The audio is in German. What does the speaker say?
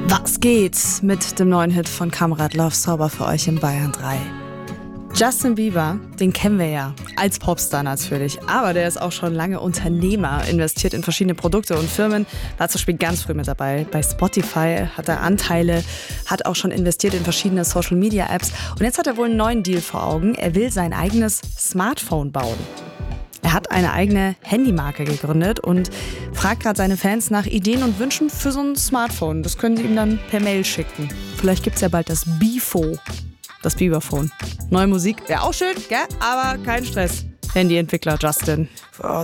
Was geht mit dem neuen Hit von Kamerad Love Sober für euch in Bayern 3? Justin Bieber, den kennen wir ja als Popstar natürlich, aber der ist auch schon lange Unternehmer, investiert in verschiedene Produkte und Firmen, war zum Beispiel ganz früh mit dabei. Bei Spotify hat er Anteile, hat auch schon investiert in verschiedene Social-Media-Apps und jetzt hat er wohl einen neuen Deal vor Augen. Er will sein eigenes Smartphone bauen. Er hat eine eigene Handymarke gegründet und fragt gerade seine Fans nach Ideen und Wünschen für so ein Smartphone. Das können sie ihm dann per Mail schicken. Vielleicht gibt es ja bald das Bifo, das Bieberphone. Neue Musik wäre auch schön, gell? Aber kein Stress. Handyentwickler Justin. For all